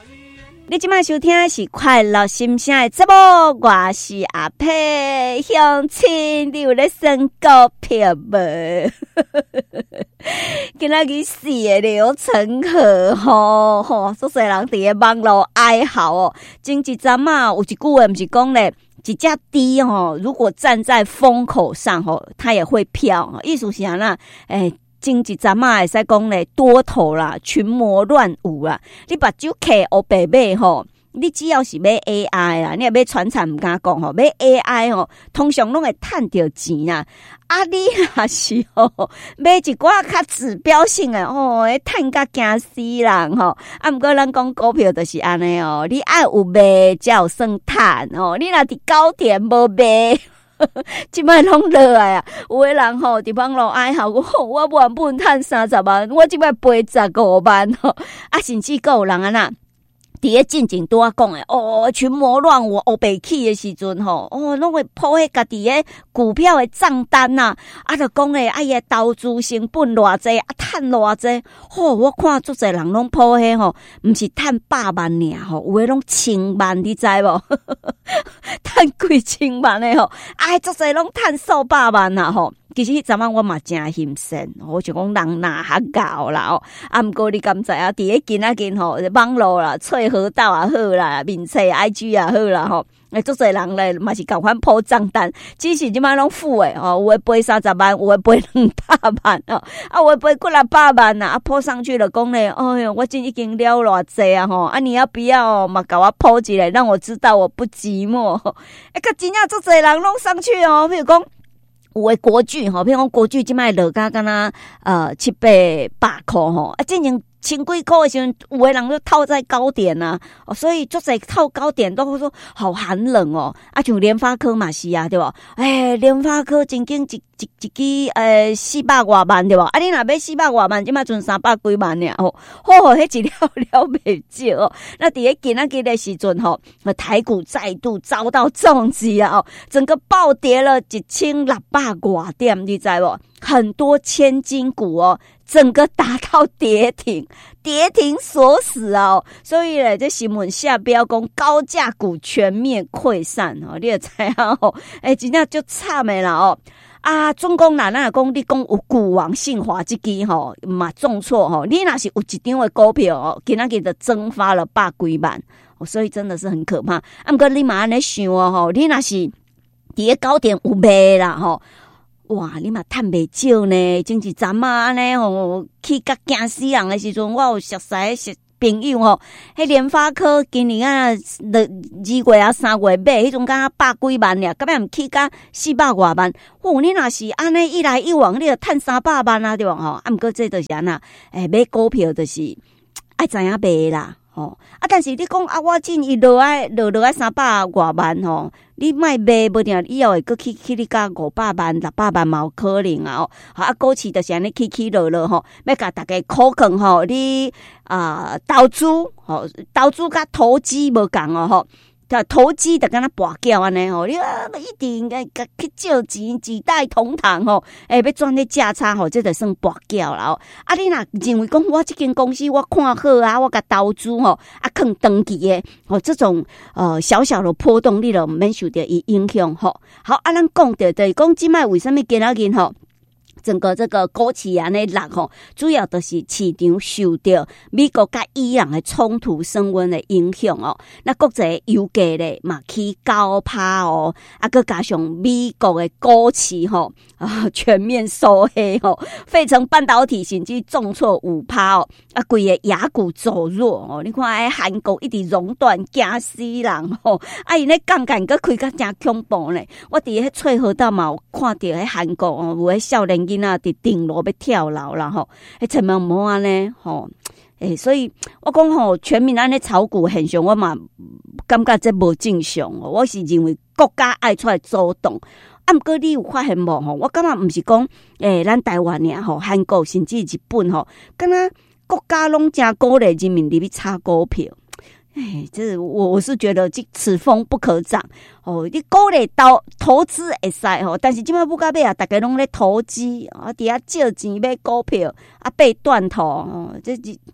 你今麦收听的是快乐心声的节目，我是阿佩。乡亲，你有咧算股票无？今仔日4月流程好吼，所有人伫咧网络哀嚎哦。前一阵啊，有一句话不是讲咧，一只猪吼，如果站在风口上吼，它也会飘。意思是安前一阵啊，会使讲咧多头啦，群魔乱舞啦。你把酒客黑白买吼，你只要是买 AI 啦，你也买传产唔敢讲吼，买 AI 吼，通常拢会趁着钱啦。啊，你若是吼买一寡较指标性的哦，趁甲惊死人吼。啊，毋过咱讲股票就是安尼哦，你爱有卖才有算趁哦。你若伫高点无卖。即摆拢落来啊！有个人吼伫网络哀嚎，我原本趁30万，我即摆赔15万吼，啊，甚至还有人啊呐。伫咧进前拄啊讲诶，群魔乱舞，黑白起诶时阵吼，拢会破迄家己诶股票诶账单呐，就讲诶，伊诶投资成本偌济，趁偌济，我看足侪人拢破迄吼，毋是趁100万尔吼，有诶拢1000万，你知无？趁几千万诶吼，足侪拢趁数百万啊吼。其实迄阵仔我嘛真心酸，我就講人哪較搞啦哦，毋過你敢知啊？伫咧今仔日吼，網絡啦、脆河道也好啦、面冊 IG 也好啦吼，足儕人咧嘛是共款破賬單，只是即擺攏負誒哦，有誒賠30萬，有誒賠200萬哦，有誒賠幾600萬啊，破上去了講咧，哎呦，我真已經了偌濟啊吼，你要不要嘛甲我破一下，讓我知道我不寂寞。個真正足儕人攏上去哦，譬如講。有诶國巨吼，譬如講國巨即擺落甲敢若700-800塊吼，之前千幾塊的時候，有的人就套在高點啊，所以就是套高點都會說好寒冷哦。像聯發科嘛是啊，對吧？聯發科真經一支400多萬對吧？你若買400多萬，即擺剩300幾萬爾哦，迄一了袂少哦。那伫咧今仔日的時陣吼，台股再度遭到重擊啊！哦，整個暴跌了1600多點，你知無？很多千金股哦，整個達到跌停鎖死哦，所以咧，這新聞下標講高價股全面潰散哦，你也知啊哦，真正就慘的啦哦。總講啦，咱講你講有股王信華這支吼嘛重挫吼，你若是有一張的股票哦，今仔日就蒸發了100幾萬，所以真的是很可怕。不過你嘛安尼想哦吼，你若是佇咧高點有賣啦吼。哇！你嘛趁袂少呢，前一陣啊安尼吼，去甲驚死人的時陣，我有熟識朋友吼，迄聯發科今年2月啊3月買，迄種敢100幾萬爾，根本毋去甲400多萬。你若是安尼一來一往，你就趁300萬啊，對吧？吼，毋過這就是安那，買股票就是愛知影買啦。但是你講我進伊落來300多萬吼，你賣賣無定，以後會擱去你甲500萬、600萬嘛有可能啊！股市就是安尼起落吼，要甲大家考勸吼，你投資甲投資無共哦吼。投資就敢若跋筊安尼吼，你一定甲去借錢，幾代同堂吼，要賺咧價差吼，這就算跋筊啦。你若認為講我這間公司我看好啊，我甲投資吼，囥長期的吼，這種小小的波動你就免受到伊影響吼。好，咱講到就是講即擺為什麼今仔日吼？整個這個股市安尼落吼，主要都是市場受到美國甲伊朗的衝突升溫的影響哦。那國際油價咧嘛起高趴哦，佮加上美國的股市吼全面收黑吼，費城半導體甚至重挫5%哦，規個亞股走弱哦。你看韓國一直熔斷驚死人吼，伊咧槓桿佮開甲真恐怖咧。我佇迄翠河道嘛有看到迄韓國哦，有迄少年囡仔佇頂樓要跳樓啦吼，千萬毋好安尼吼。所以我講吼，全民安尼炒股現象，我嘛感覺這無正常哦。我是認為國家愛出來主動。毋過你有發現無吼？我感覺毋是講咱台灣爾吼，韓國甚至日本吼，敢若國家攏真鼓勵人民入去炒股票。這我是覺得這此風不可長哦。你鼓勵投資會使吼，但是今擺不甲尾啊，大家攏咧投資啊，底下借錢買股票啊，被斷頭哦，這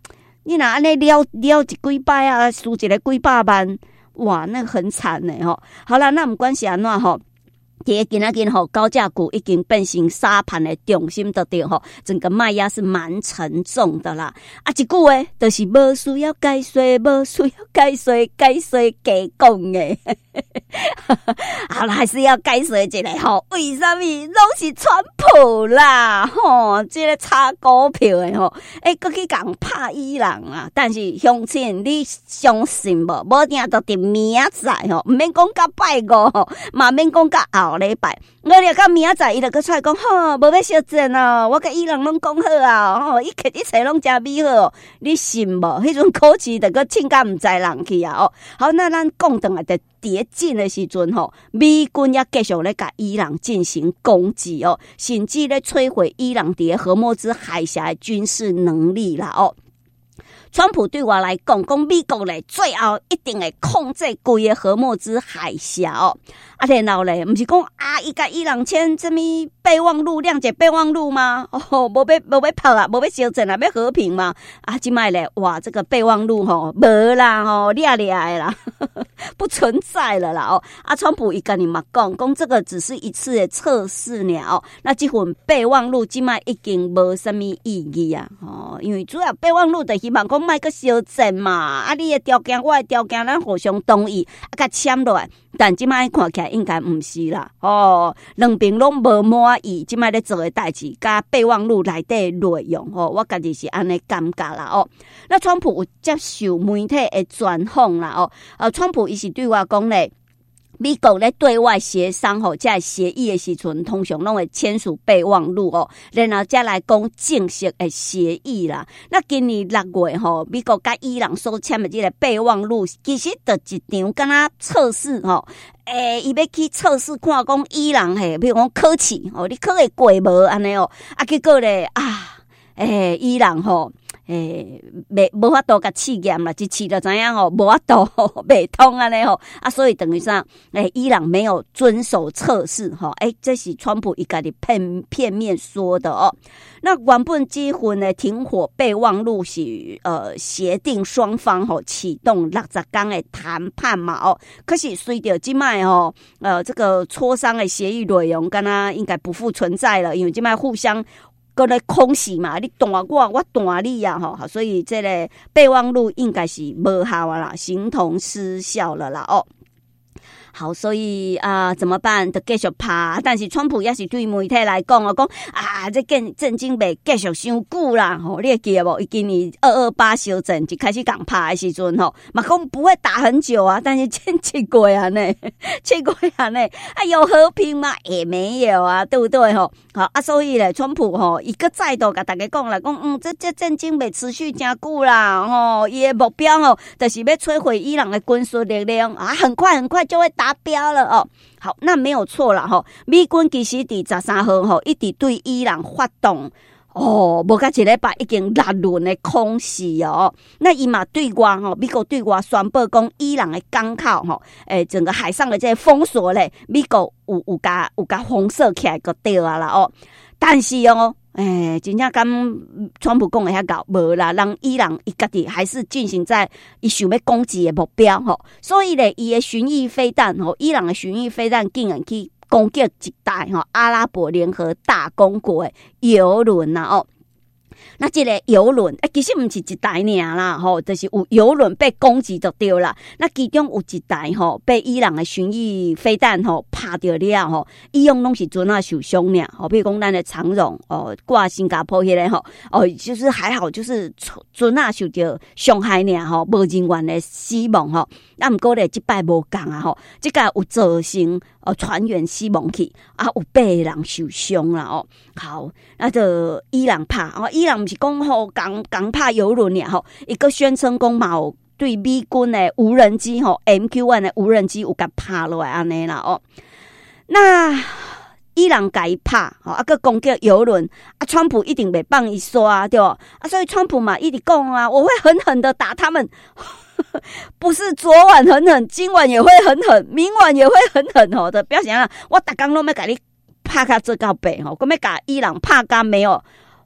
你若安尼了一几摆啊，输一个几百万，哇，那很惨呢吼。好啦，那不管是安怎吼。今仔日吼，高价股已经变成沙盘的重心的对吼，整个卖压是蛮沉重的啦。啊，一句话就是无需要解说，无需要解说，解说假讲的。好了，还是要解说一下吼，为什么拢是川普啦？吼，这个炒股票的吼，搁去讲拍伊朗啊！但是乡亲，你相信无？无定到伫明仔载吼，毋免讲到拜五吼，嘛免讲到后礼拜。我了到明仔载，伊就搁出来讲，吼，无要小战哦，我甲伊朗拢讲好啊，吼，一切拢真美好哦，你信无？迄阵口气就搁凊甲毋知人去啊！哦，好，那咱讲倒来就跌进的时阵吼，美军也继续咧甲伊朗进行攻击哦，甚至咧摧毁伊朗伫荷默兹海峡的军事能力啦哦。川普对我来讲，美国咧最后一定会控制规个荷默兹海峡哦。啊，然后咧，毋是讲啊，伊甲伊朗签什么备忘录、谅解备忘录吗？哦，无要拍啊，无要消战啊，要和平吗？啊，即摆咧，哇，这个备忘录吼，无啦吼，掠的啦，不存在了啦哦。啊，川普伊甲你嘛讲这个只是一次的测试了哦。那这份备忘录即摆已经无什么意义啊，哦，因为主要备忘录就希望讲莫个消战嘛，啊，你的条件我的条件，咱互相同意，啊，甲签落来。但即摆看起来应该毋是啦，哦，两边拢无满意，即摆咧做的代志，甲备忘录内底内容哦，我家己是安尼感觉啦哦。那川普有接受媒体的专访啦哦，川普伊是对我讲咧。美国咧对外协商吼，在协议的时阵，通常拢会签署备忘录哦，然后再来讲正式的协议啦。那今年6月吼，美国甲伊朗所签的这个备忘录，其实就一场敢若测试吼，伊要去测试看讲伊朗比如讲考试哦，你考会过无安尼哦，啊结果咧伊朗吼。无法度甲试验啦，一试就知影吼，无法度袂通安尼吼，啊，所以等于上，伊朗没有遵守测试吼，这是川普伊家己片面说的哦。那原本这份的停火备忘录是协定双方吼启动60天的谈判嘛哦，可是随着即卖吼这个磋商的协议内容，敢若应该不复存在了，因为即卖互相。搁咧空袭嘛，你弹我弹你啊吼，所以这个备忘录应该是无效啊啦，形同失效了啦哦。好，所以怎么办？就继续拍，但是川普也是对媒体来讲这战争袂继续伤久啦吼，你会记得无？伊今年228小战就开始讲拍的时阵吼，嘛讲不会打很久啊，但是签7个月呢，7个月呢，有和平吗？也没有啊，对不对吼？好啊，所以咧，川普吼，伊个再度甲大家讲啦，讲这战争袂持续真久啦吼，伊的目标吼，就是要摧毁伊朗的军事力量啊，很快就会达标了哦。好，那没有错啦吼，美军其实伫13号吼，一直对伊朗发动无甲一礼拜已经6轮的空袭哦。那伊嘛对外吼，美国对外宣布讲，伊朗的港口吼，整个海上的这封锁咧，美国有甲封锁起来个对啊啦哦。但是哦。真正敢川普讲的遐搞无啦，让伊朗伊家己还是进行在伊想要攻击的目标吼，所以咧，伊的巡弋飞弹吼，伊朗的巡弋飞弹竟然去攻击一台吼阿拉伯联合大公国的邮轮呐哦。那这个邮轮其实不是一台尔啦吼，就是有邮轮被攻击就对啦。那其中有一台吼被伊朗的巡弋飞弹吼拍到了吼，伊用拢是船啊受伤尔吼，比如讲咱的长荣挂新加坡迄个吼就是还好，就是船啊受到伤害尔吼，无人员的死亡吼。那毋过咧，即摆无共啊吼，即个有造成船员死亡去啊，有8个人受伤啦哦。好，那就伊朗拍伊朗毋是讲吼刚拍邮轮尔吼，伊个宣称讲嘛有对美军的无人机吼 MQ-1 的无人机有甲拍落来安尼啦哦。那伊朗甲伊拍个攻击邮轮川普一定袂放伊刷对吧？所以川普嘛一直讲我会狠狠的打他们。不是昨晚很狠，今晚也会很狠，明晚也会很狠的表现啦。我逐天都要甲你拍到最到背我要甲伊朗拍到没有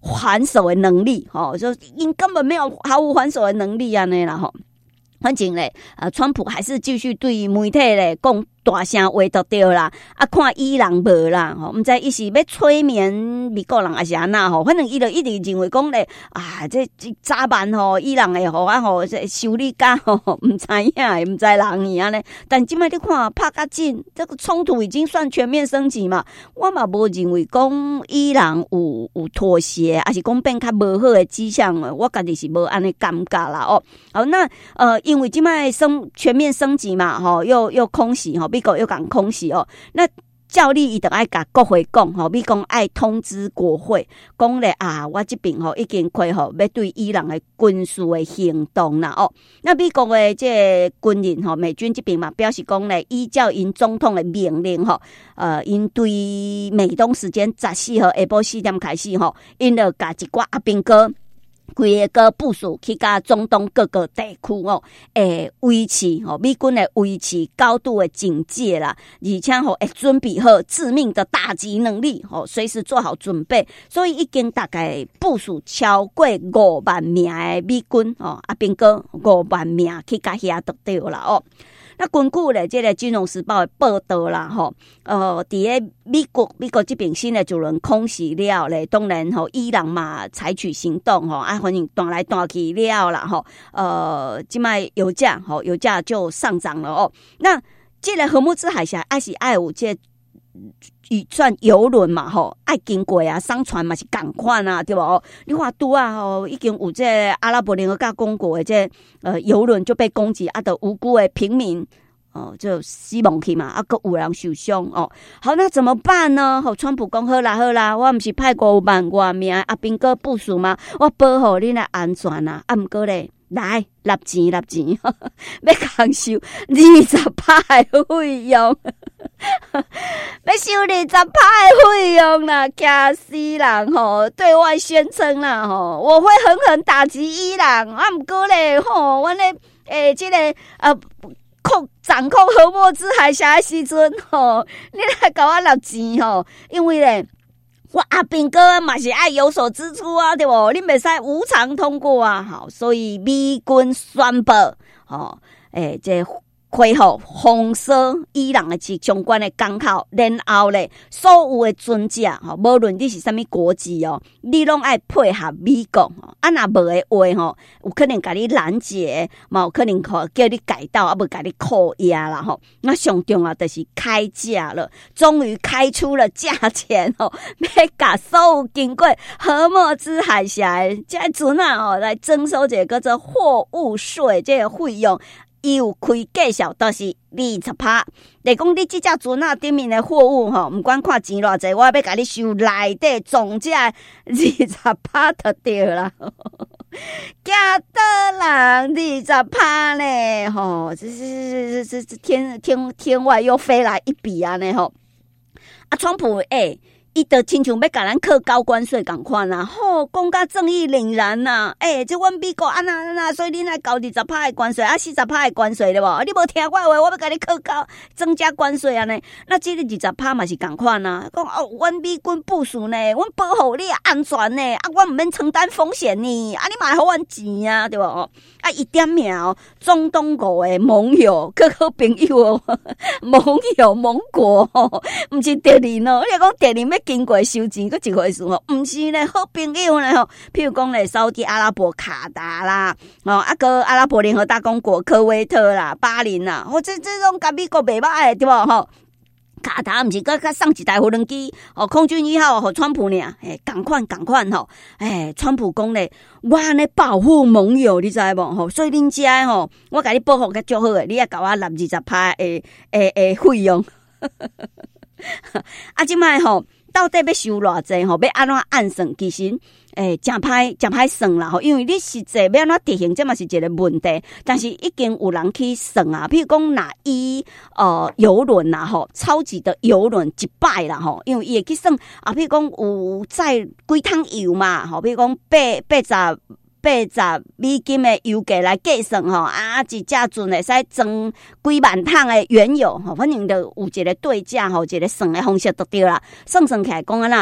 还手的能力，就因根本没有毫无还手的能力啊，那啦吼。反正咧，川普还是继续对媒体咧讲大声话就对啦，啊，看伊朗无啦，毋知伊是要催眠美国人还是安那吼，反正伊就一直认为讲咧，这早晚吼，伊朗会互修理甲吼，毋知影，毋知人伊安尼。但即摆你看拍甲紧，这个冲突已经算全面升级嘛，我嘛无认为讲伊朗有妥协，还是讲变较无好的迹象，我家己是无安尼感觉啦哦。好，那因为即摆全面升级嘛，吼，又空袭吼。美国又讲空袭哦，那照例伊就爱甲国会讲吼，美国爱通知国会讲咧我这边吼已经开吼要对伊朗的军事的行动啦哦。那美国的这军人吼，美军这边嘛表示讲咧，依照因总统的命令吼，因对美东时间14号下晡4点开始吼，因就甲一寡阿兵哥。规个部署去甲中东各个地区维持美军会维持高度的警戒啦，而且会准备好致命的打击能力随时做好准备，所以已经大概部署超过5万名的美军阿兵哥5万名去甲遐得到啦那根据咧，这个《金融时报》的报道啦，伫个美国这边新的主轮空袭了咧，当然伊朗嘛采取行动反正弹来弹去了啦即卖油价就上涨了那这个荷姆兹海峡还是爱有这算邮轮嘛爱经过商船嘛是同款啊，对吧你看拄已经有这阿拉伯联合大公国的这邮轮就被攻击就无辜的平民就死亡去嘛还有人受伤好，那怎么办呢川普讲好啦，我不是派5万多名阿兵哥部署吗？我保护你的安全啊不过咧来纳钱要讲收20%的费用要收20%的费用啦，吓死人对外宣称啦我会狠狠打击伊朗不过咧我咧这个掌控荷默兹海峡的时阵你来给我纳钱因为咧我阿兵哥嘛是爱有所支出啊，对不？你袂使无偿通过啊，好，所以美军宣布这恢复封锁伊朗的相关的港口，然后咧，所有的船只无论你是什么国籍你拢爱配合美国若无的话有可能甲你拦截，嘛有可能叫你改道，无甲你扣押啦那上重要就是开价了，终于开出了价钱要甲所有经过荷默兹海峡的这船来征收这个叫做货物税这个费用。伊有开介绍，都是20%。来讲你这只船顶面的货物不管看钱偌济，我要甲你收内底总价20%就对啦。假的人20%呢这天外又飞来一笔啊呢川普伊就亲像要甲咱课高关税同款啦，讲甲正义凛然啦，这阮美国安那，所以你来交20%的关税40%的关税对无？你无听我的话，我要甲你课高增加关税安尼，那这个20%嘛是同款啦。讲阮美军部署呢，阮保护你安全呢，阮毋免承担风险呢，你嘛互阮钱啊，对无？一点名中东国的盟友、各个朋友盟国毋是敌人你讲敌人要经过收钱，佫一回事毋是呢，好朋友呢譬如讲咧，沙特阿拉伯、卡达啦，个阿拉伯联合大公国、科威特啦、巴林啦，这种甲美国袂歹对无卡达毋是佮上一台无人机空军1号川普呢同款川普讲咧，我呢保护盟友，你知无所以恁遮我甲你保护较足好诶，你也甲我纳20%诶费用即摆到底要收偌济要安怎按算？其实真歹算啦因为你实际要安怎执行，这嘛是一个问题。但是已经有人去算啊，譬如讲邮轮啦超级的邮轮100啦因为伊会去算譬如讲有载几桶油嘛譬如讲80美金的油价来计算一只船会使装几万桶的原油反正就有一个对价一个算的方式就对啦。算起来讲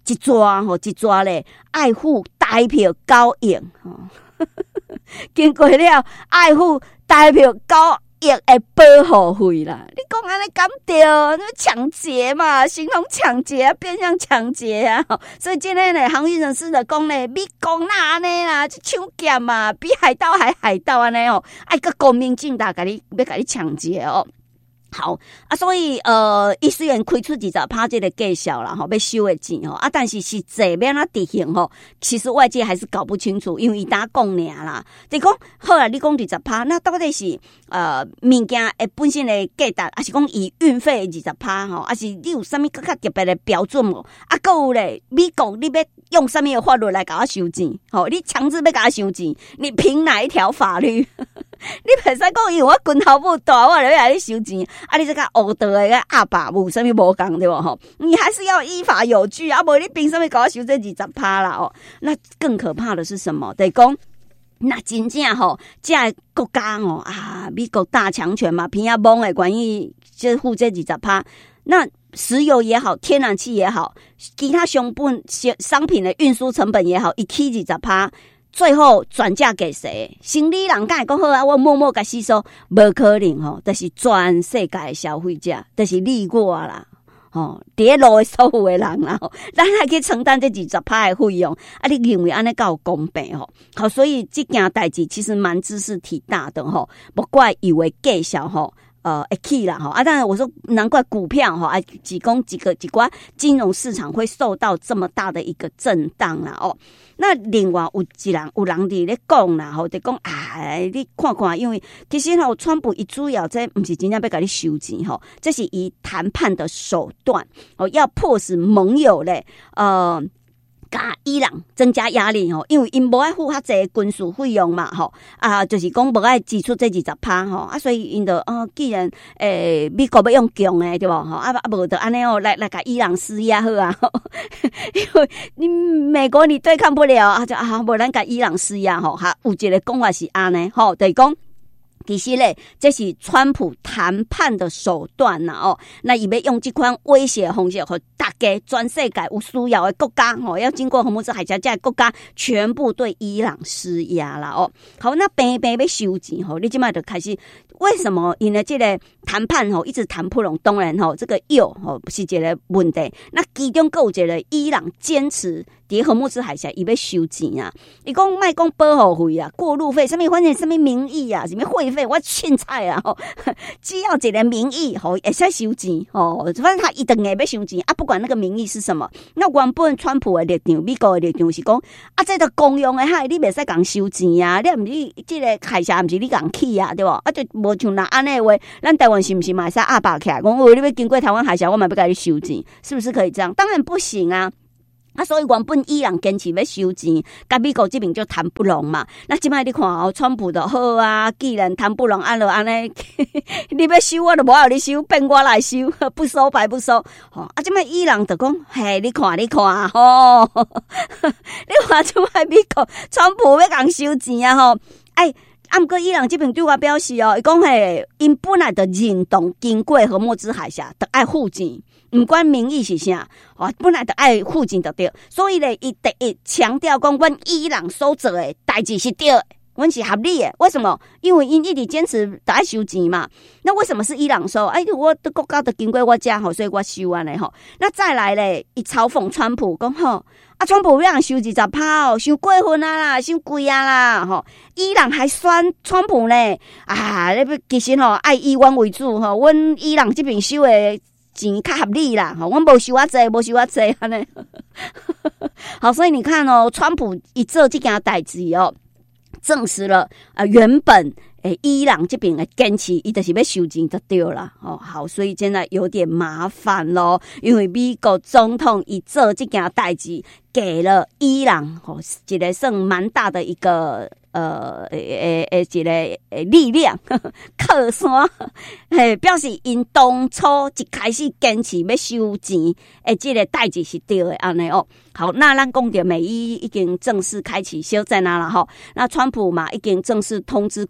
一抓咧爱护台票9亿经过了爱护台票9亿的保护费啦，你讲安尼敢对？那抢劫嘛，形同抢劫，变相抢劫啊！所以今天呢，航运人士的讲呢，美国那安尼啦，抢劫嘛，比海盗还海盗安尼哦，爱个光明正大，要甲你抢劫哦。好啊，所以伊虽然开出20%这个计销啦，要收的钱但是实际要哪执行其实外界还是搞不清楚，因为伊打讲尔啦，就讲好啦，你讲20%，那到底是物件的本身的价值，还是讲以运费的20%还是你有啥物更加特别的标准无？啊，还有咧，美国你要用什么的法律来甲我收钱？你强制要甲我收钱，你凭哪一条法律？你袂使讲因为我拳头不大，我就要来你收钱。啊，你这个黑道的阿爸有啥物无共对吧？你还是要依法有据啊，无你凭什么给我收这20%啦？那更可怕的是什么？得讲那真正这国家美国大强权嘛，偏要蒙的关于就付这20%，那石油也好，天然气也好，其他商品的运输成本也好，一起20%。最后转嫁给谁？生理人敢会讲好啊？我默默甲吸收，无可能就是全世界的消费者，就是你我啦。伫路的所有的人啦，咱还可以承担这20%的费用啊！你认为安尼够公平好，所以这件代志其实蛮知识体大的不怪以为计销会起啦当然我说难怪股票几寡金融市场会受到这么大的一个震荡啦那另外有人伫咧讲啦就讲你看看，因为其实川普伊主要这不是真正要甲你收钱这是以谈判的手段要迫使盟友咧甲伊朗增加压力因为因无爱付较济军事费用嘛就是讲无爱支出这20%所以因就既然美国要用强的对无无就安尼来甲伊朗施压好啊因为你美国你对抗不了就无咱甲伊朗施压有一个讲法是安尼就是讲其实咧，这是川普谈判的手段啦那伊要用这款威胁方式，和大家全世界有需要的国家要经过荷姆斯海峡这些国家全部对伊朗施压啦好，那平要收钱你现在就开始。为什么因为这个谈判一直谈不拢？当然这个又是一个问题。那其中还有一个伊朗坚持在荷姆斯海峡伊要收钱啊，伊讲卖讲保护费啊、过路费，什么反正什么名义啊、什么会费，我凊彩啊只要一个名义会使收钱反正他一定会要收钱啊，不管那个名义是什么。那原本川普的立场、美国的立场是讲这个公用的你袂使讲收钱啊，你毋是这个海峡毋是你讲起啊，对不？就无像那安尼话，咱台湾是不是嘛会使压爆起来？讲你要经过台湾海峡，我嘛要甲你收钱，是不是可以这样？当然不行啊！所以原本伊朗坚持要收钱，甲美国这边就谈不拢嘛。那现在你看川普就好啊，既然谈不拢，就安尼，你要收我就无要你收，变我来收，不收白不收。现在伊朗就讲，嘿，你看你看你看出来美国川普要讲收钱啊不过伊朗这边对我表示伊讲因本来就认同经过荷姆斯海峡就要付钱，不管名义是啥本来就要付钱就对。所以伊第一强调讲，阮伊朗所做的代志是对的，阮是合理的。为什么？因为因一直坚持就要收钱嘛。那为什么是伊朗收？我的国家都经过我家所以我收安尼那再来咧，伊嘲讽川普讲川普要收20%收过分啊啦，收贵啊啦伊朗还酸川普呢其实爱以阮为主阮伊朗这边收的钱较合理啦阮无收啊济，无收啊济安尼好，所以你看川普一做这件代志证实了原本伊朗这边的坚持伊就是要收钱就对了好，所以现在有点麻烦咯，因为美国总统一做这件代志，给了伊朗一个算蛮大的一个一个力量靠山表示因当初一开始坚持要收钱这个代志是对的安尼好，那咱讲到美伊已经正式开启休战啦那川普嘛已经正式通知国会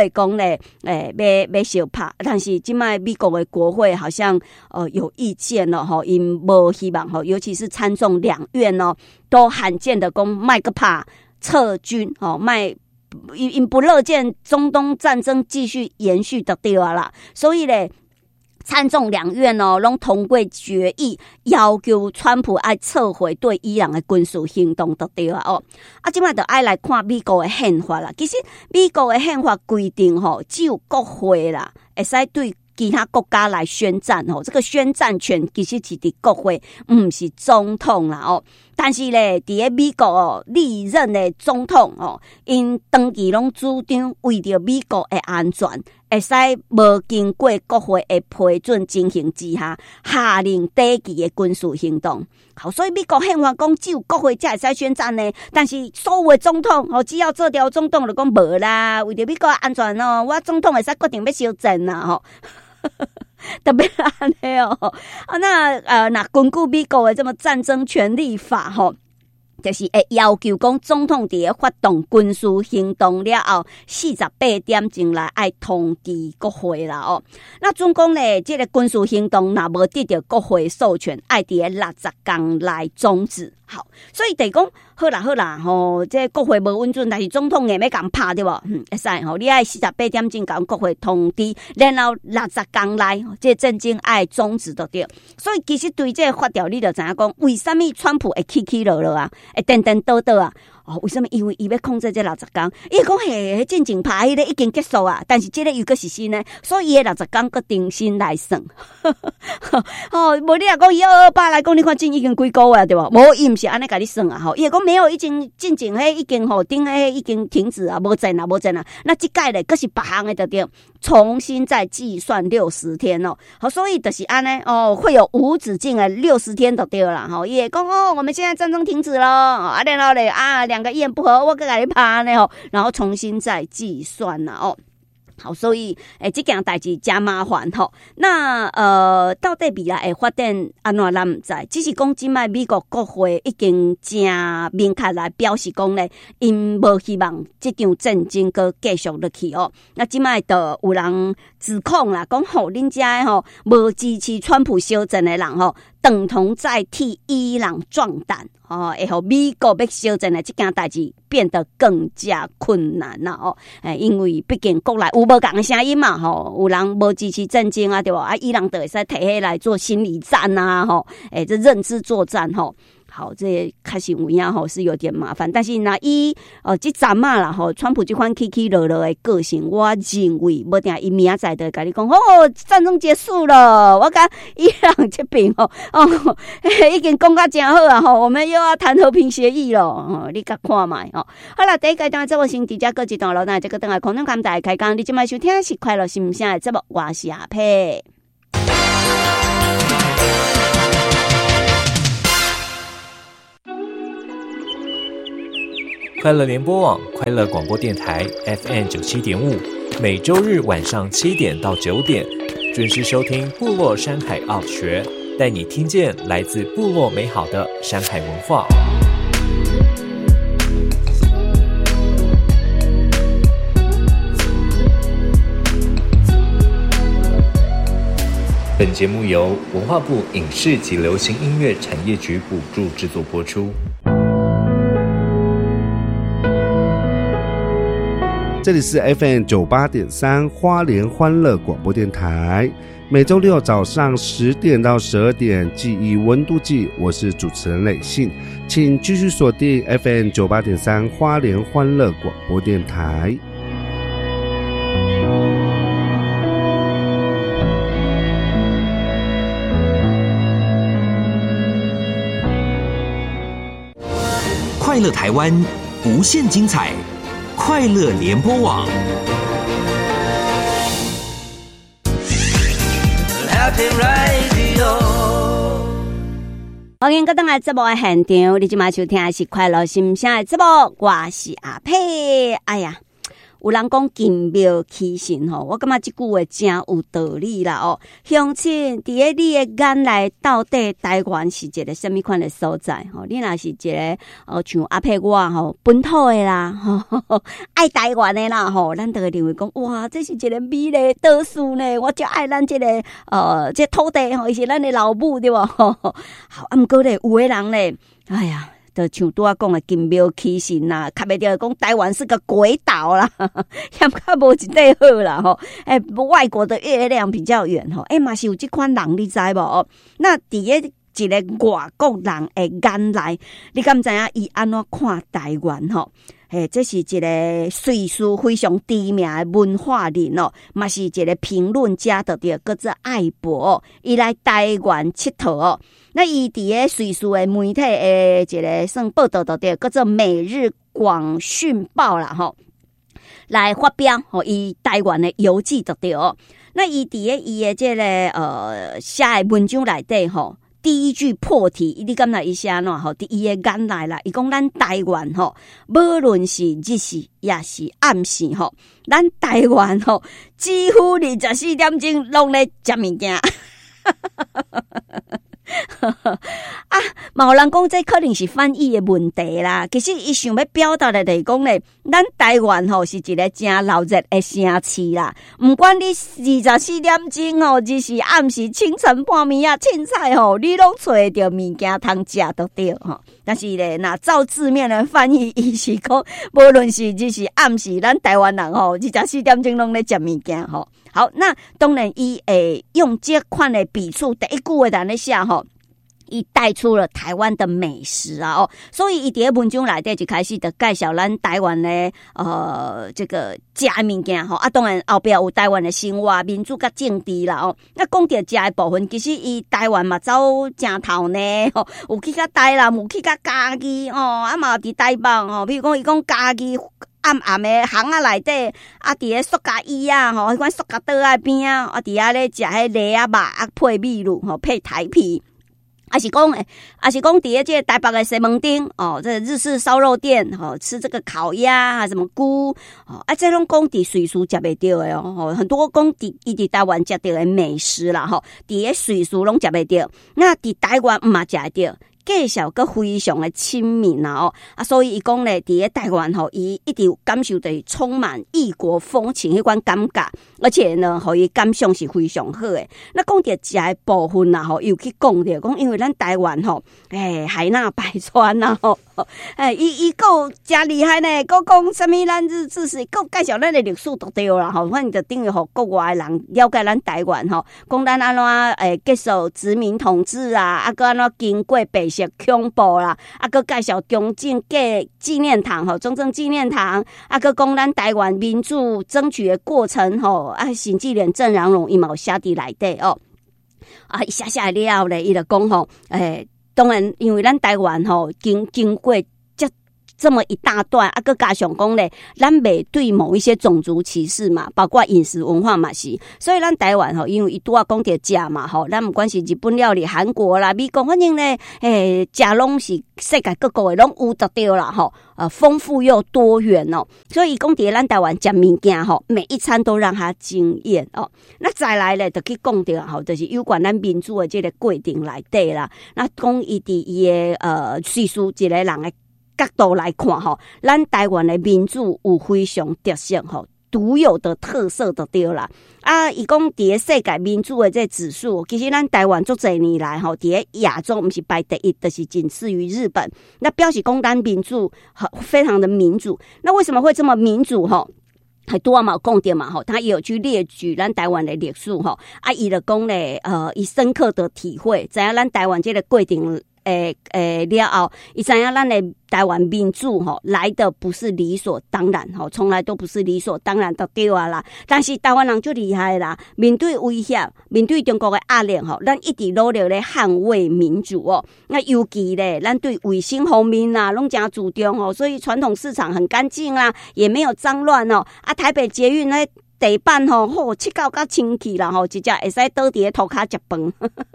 会讲咧，要相拍，但是即卖美国的国会好像有意见了吼，因无希望吼，尤其是参众两院哦，都罕见的讲麦个拍撤军哦，因不乐见中东战争继续延续的对啊啦，所以咧。参众两院哦，拢通过决议，要求川普爱撤回对伊朗的军事行动就对啊哦。即摆就爱来看美国的宪法啦。其实美国的宪法规定吼，只有国会啦，会使对其他国家来宣战吼。这个宣战权其实是伫国会，唔是总统啦哦。但是咧，伫咧美国哦，历任的总统哦，因长期拢主张为着美国的安全，会使无经过国会的批准进行之下，下令短期的军事行动。好，所以美国宪法讲只有国会才会使宣战呢。但是所有的总统哦，只要做条总统就讲无啦，为着美国的安全哦，我总统会使决定要修正啦吼。特别安尼哦，那根据美国的这么战争权利法吼，就是会要求讲总统伫咧发动军事行动了后48点钟来爱通知国会啦哦。那总共咧，这个军事行动若无得到国会授权，爱伫咧60天来终止。好，所以得讲好啦吼，这国会无允准，但是总统硬要共拍对无？会使吼，你爱48点钟共国会通知，然后60天内这战争爱终止就对。所以其实对这个法条，你就知影讲，为什么川普会起落落啊，会颠倒倒啊？哦，为什么？因为伊要控制这60天，伊讲嘿，战争拍迄个已经结束啊，但是这个又个是新呢，所以伊的60天个定新来算。哦，无你若讲128来讲，你看真已经几个月对无？无伊毋是安尼甲你算啊，吼，伊讲没有，已经进前迄已经吼顶迄已经停止啊，无战啊。那即届咧，佫是别项的就对，重新再计算60天哦。好，所以就是安尼哦，会有无止境的60天就对啦。吼，伊会讲哦，我们现在战争停止了，然后咧2个意见不合，我甲你拍呢吼，然后重新再计算啦哦。好，所以这件代志真麻烦吼。那到底未来会发展安怎咱唔知，只是讲即摆美国国会已经真明确来表示讲咧，因无希望这场战争搁继续落去哦。那即摆就有人指控啦，讲吼恁遮吼无支持川普修正的人吼，等同在替伊朗壮胆哦，会互美国要修正的这件代志变得更加困难啦哦。因为毕竟国内有无共的声音嘛吼，有人无支持战争啊，对吧？伊朗就会使摕起来做心理战啊吼，这认知作战吼。好，这开始有影吼是有点麻烦，但是那这阵嘛啦吼，川普这款起落落的个性，我认为无定伊明仔载就甲你讲，战争结束了，我甲伊朗这边已经讲甲真好啊吼，我们又要谈和平协议了，你甲看卖哦。好啦，第一阶段节目先直接过一段落，那这个等下空中看大家开讲，你今摆收听是快乐心声的节目，我是阿佩。 快乐联播网快乐广播电台 FM 97.5，每周日晚上7点到9点准时收听部落山海 Art 学，带你听见来自部落美好的山海文化。本节目由文化部影视及流行音乐产业局补助制作播出。 这里是 FM 98.3花莲欢乐广播电台，每周六早上10点到12点记忆温度计，我是主持人磊信，请继续锁定 FM 98.3花莲欢乐广播电台。 快乐台湾，无限精彩，快乐联播网。 欢迎各位来节目的现场，你今晚收听的是快乐心声的节目，我是阿佩。哎呀， 有人讲金庙起神吼，我感觉这句话真有道理啦哦。乡亲，伫咧你的眼内，到底台湾是一个什么款的所在？吼，你若是一个像阿佩我吼本土的啦，吼爱台湾的啦，吼，咱就会认为讲哇，这是一个美丽岛屿呢，我就爱咱这个这土地吼，伊是咱的老母对吧？好，毋过咧，有的人咧，哎呀。就像拄仔讲的金庙起神啦，较袂着讲台湾是个鬼岛啦，嫌较无一块好啦吼。外国的月亮比较圆吼，嘛是有这款人，你知无？那伫咧一个外国人的眼内，你敢知影伊安怎看台湾吼？这是一个岁数非常知名的文化人哦，嘛是一个评论家的叫做艾博，伊来台湾佚佗哦。那伊伫咧瑞士的媒体一个算报道的叫做《每日广讯报》啦吼，来发表吼伊台湾的游记的对哦。那伊伫咧伊的这个写的文章内底吼。第一句破题，你敢若伊写安怎吼？伫伊诶眼内啦，伊讲咱台湾吼，无论是日时也是暗时吼，咱台湾吼，几乎24点钟拢咧食物件。啊，嘛有人讲这可能是翻译的问题啦。其实伊想要表达的就是讲咧，咱台湾吼是一个真热热的城市啦。唔管你24点钟吼，日时暗时清晨半暝啊，凊彩吼，你拢找得到物件通食都对吼。但是咧，那照字面的翻译，伊是讲，无论是日时暗时，咱台湾人吼，24点钟拢咧食物件吼。好，那当然伊用这款的笔触，第一句话在那写吼。伊带出了台湾的美食啊哦，所以伊伫咧文章内底就开始的介绍咱台湾的这个食物件吼啊，当然后壁有台湾的生活、民主甲政治啦哦。那讲到食的部分，其实伊台湾嘛走正头呢吼，有去到台南，有去到嘉義哦，啊嘛伫台北哦，比如讲伊讲嘉義。暗暗的巷仔内底，啊，伫咧塑胶椅啊，吼，迄款塑胶桌仔边啊，啊，伫遐咧食迄螺啊肉啊，配米露吼，配台皮。还是讲伫咧这台北的西门町哦，这日式烧肉店哦，吃这个烤鸭啊，什么菇哦，啊，这拢讲伫瑞士食袂到的哦，很多讲伊伫台湾食到的美食啦吼，伫咧瑞士拢食袂到，那伫台湾嘛食得到。介绍个非常的亲民啦哦，啊，所以伊讲咧，伫咧台湾吼，伊一直感受到充满异国风情迄款感觉，而且呢，互伊感想是非常好诶。那讲到食诶部分啦吼，又去讲着讲，因为咱台湾吼，海纳百川啦吼，伊够真厉害呢，够讲什么咱日治时，够介绍咱诶历史都对啦吼，反正就等于互国外诶人了解咱台湾吼，讲咱安怎接受殖民统治啊，啊，个安怎经过白恐怖啦，啊，佮介绍中正纪念堂吼，中正纪念堂，啊，佮讲咱台湾民主争取的过程吼，啊，甚至连郑良荣伊嘛有写伫内底哦，啊，写了后咧，伊就讲吼，当然因为咱台湾吼经过这么一大段啊，佮加上讲咧，咱袂对某一些种族歧视嘛，包括饮食文化嘛是，所以咱台湾吼，因为伊拄仔讲到食嘛吼，咱不管是日本料理、韩国啦、美国，反正咧，食拢是世界各国的拢有得到啦吼，丰富又多元哦，所以讲伫咱台湾食物件吼，每一餐都让他惊艳哦。那再来咧，就去讲到吼，就是有关咱民主的这个规定内底啦，那讲伊伫伊的叙述一个人的角度来看吼，咱台湾的民主有非常特色吼，独有的特色就对啦。啊，伊讲伫咧世界民主的这指数，其实咱台湾足侪年来吼，伫咧亚洲毋是排第一，就是仅次于日本。那表示讲咱民主非常的民主。那为什么会这么民主吼？还多嘛讲到嘛吼，他也有去列举咱台湾的历史吼，啊，伊就讲咧，伊深刻的体会，知影咱台湾这个规定。了后，伊知影咱的台湾民主吼来的不是理所当然吼，从来都不是理所当然的对啊啦。但是台湾人就厉害啦，面对威胁，面对中国的压力吼，咱一直努力咧捍卫民主哦。那尤其咧，咱对卫生方面啦，拢真注重哦，所以传统市场很干净啦，也没有脏乱哦。啊，台北捷运咧。 地板吼，饲到甲清气啦吼，直接会使倒伫咧涂骹食饭。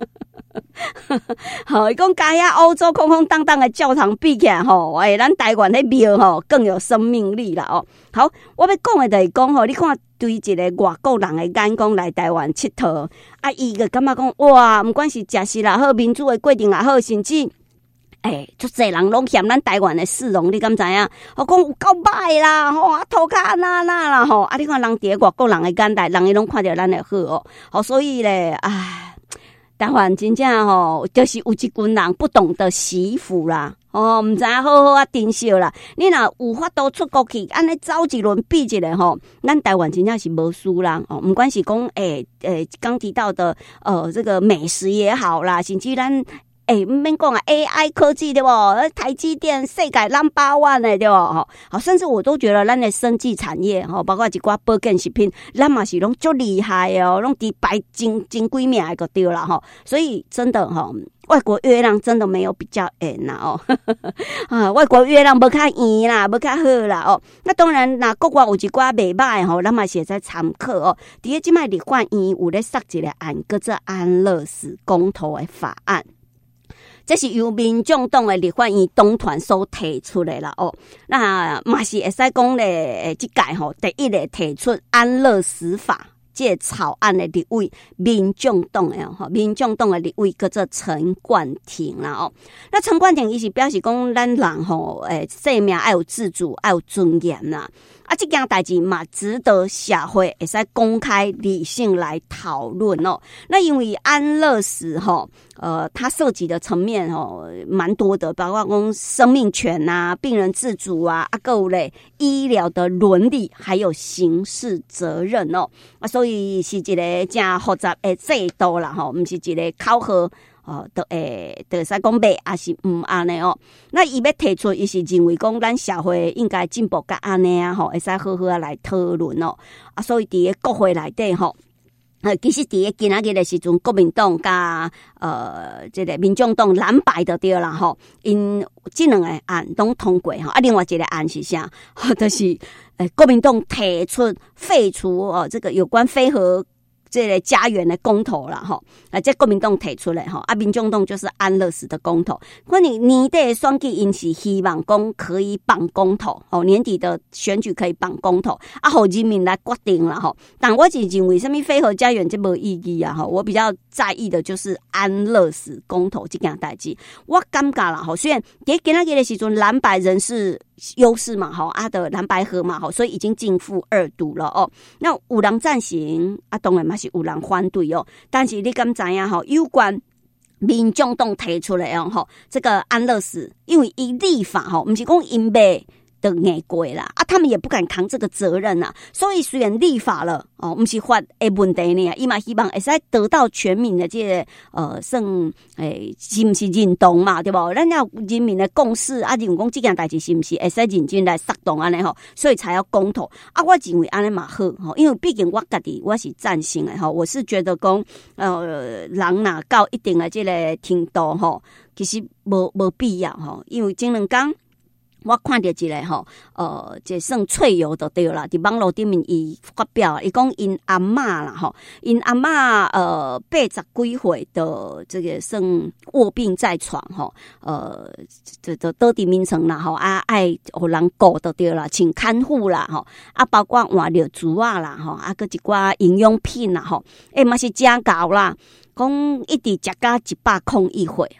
吼，伊讲甲遐欧洲空空荡荡的教堂比起来吼，咱台湾迄庙吼更有生命力啦哦。好，我要讲的就是讲吼，你看对一个外国人的眼光来台湾佚佗，啊，伊个感觉讲哇，不管是食食也好，民主的过程也好，甚至足侪人拢嫌咱台湾的市容，你敢知影？我讲有够歹啦，吼，啊，涂骹安那啦，吼，啊，你看人伫咧外国人的眼内，人伊拢看着咱的好哦，好，所以咧，唉。台湾真正吼，就是有一群人不懂得惜福啦，唔知好好啊珍惜啦。你若有法度出国去，安尼走一轮比一个吼，咱台湾真正是无输人哦。不管是讲刚提到的这个美食也好啦，甚至咱。免讲啊 ，AI 科技对不？台积电世界No.1的对不？好，甚至我都觉得咱的生技产业包括一寡保健食品，咱嘛是拢足厉害哦，拢伫排真几名个对啦所以真的外国月亮真的没有比较圆啦啊，外国月亮无较圆啦，无较好啦那当然，那国外有一寡袂歹咱嘛是在参考伫咧即摆立法院有咧设一个案，叫做安乐死公投的法案。这是由民众党的立法院党团所提出的啦那嘛是会使讲咧，这届第一个提出安乐死法这草案的立委，民众党的立委叫做陈冠廷啦那陈冠廷伊是表示讲，咱人生命要有自主，要有尊严啦。这件代志嘛，值得社会会使公开理性来讨论那因为安乐死它涉及的层面蛮多的，包括讲生命权啊、病人自主啊，还有咧医疗的伦理，还有刑事责任所以是一个真复杂的制度啦不是一个考核。就会使讲袂，还是安尼那伊要提出，伊是认为讲咱社会应该进步甲安尼会使好好来讨论所以伫咧国会内底其实伫咧今仔日的时阵，国民党甲这个民众党蓝白的对啦因这两个案拢通过另外一个案是啥？就是国民党提出废除这个有关非核。这个家园的公投啦这国民党提出来民众党就是安乐死的公投。关于年底的选举，因是希望讲可以绑公投年底的选举可以绑公投让人民来决定啦但我是认为什么非核家园这没意义我比较在意的就是安乐死公投这件代志。我感觉啦虽然在今仔日的时阵蓝白人是优势嘛的蓝白合嘛所以已经进赴二读了那有人赞成当然嘛是有人反对但是你敢知影有关民众党提出来这个安乐死，因为伊立法不是讲因被的硬过啦他们也不敢扛这个责任所以虽然立法了不是法的问题呢，伊嘛希望会使得到全民的这个算是不是认同嘛，对不？咱要人民的共识认为讲这件代志是不是会使认真来策动安尼所以才要公投我认为安尼嘛好因为毕竟我家己我是赞成的我是觉得讲人若到一定的这个程度其实无必要因为前两天我看到一个这算脆油的对啦，伫网络顶面伊发表，伊讲因阿嬷啦因阿嬷80几岁的这个算卧病在床这倒伫眠床啦爱互人顾的对啦，请看护啦包括换尿珠啊啦还一寡营养品啦嘛是真高啦，讲一直食到101岁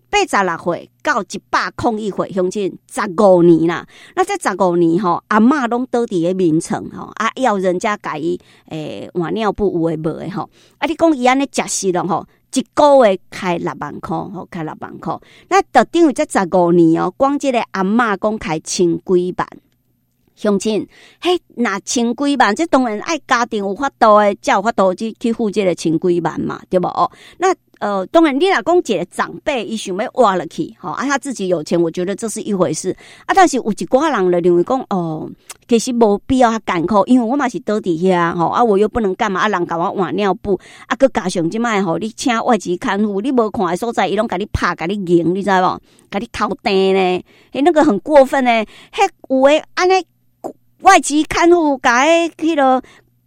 86岁到101岁，相信15年啦。那这15年阿嬷拢倒伫咧眠床要人家甲伊换尿布有诶无诶你讲伊安尼食食了一个月开6万块开6万块。那就等于这15年光这个阿嬷讲开10几万。乡亲，那10几万，这当然爱家庭有法度诶，才有法度去付这个10几万嘛，对不那当然，你若讲一个长辈，伊想要挖落去，他自己有钱，我觉得这是一回事但是有一寡人就认为讲，其实无必要他艰苦，因为我嘛是倒伫遐我又不能干嘛人甲我换尿布佮加上即摆你请外籍看护，你无看的所在，伊拢甲你拍，甲你赢，你知无？甲你偷电呢？那个很过分呢。有诶安尼外籍看护甲迄个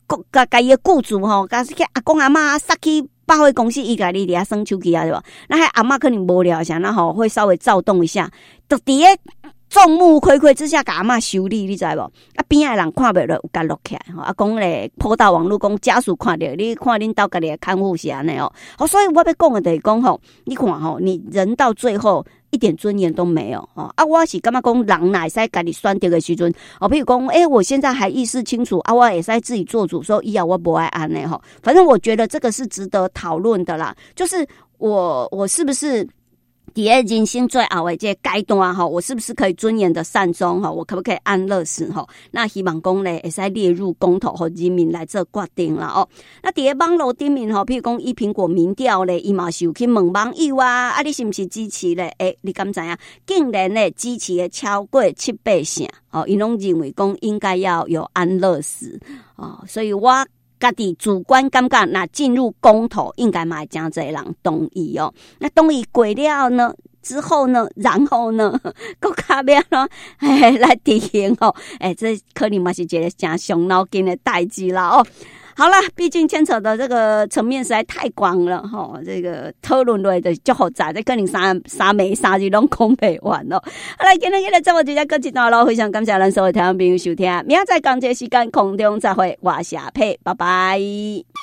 家己的雇主吼，甲阿公阿嬷杀去百货公司，伊家己伫遐耍手机啊，对吧？那还阿嬷可能无聊一下，那吼会稍微躁动一下，就伫咧众目睽睽之下，甲阿嬷修理，你知无？啊边仔人看袂落，有甲录起来，阿公咧抛到网络讲家属看着，你看恁兜家己的看护是安尼哦。好，所以我要讲的就是讲吼，你看吼，你人到最后一点尊严都没有哦。啊，我是感觉讲人哪会使家己选择的时阵，哦，譬如讲，我现在还意识清楚啊，我会使自己做主，说以后我不爱安尼吼。反正我觉得这个是值得讨论的啦，就是我是不是？伫咧人生最后的这个阶段吼，我是不是可以尊严的善终吼？我可不可以安乐死吼？那希望讲咧，会使列入公投和人民来做决定啦哦。那伫咧网络顶面吼，譬如讲以苹果民调咧，伊嘛是有去问网友啊，你是不是支持咧？你敢知影？竟然咧支持的超过7-8%哦，伊拢认为讲应该要有安乐死哦，所以我家己主观感觉，那进入公投应该嘛真侪人同意哦。那同意过了呢？之后呢？然后呢？国家要咯，来执行哦。这可能嘛是一个真伤脑筋的代志啦哦。好啦，毕竟牵扯的这个层面实在太广了哈，这个讨论类的就复杂，这可能三枚三日拢讲不完哦。好啦，今天的节目就到这一段咯，非常感谢咱所有听众朋友收听，明仔载同一个时间空中再会，我是阿佩，拜拜。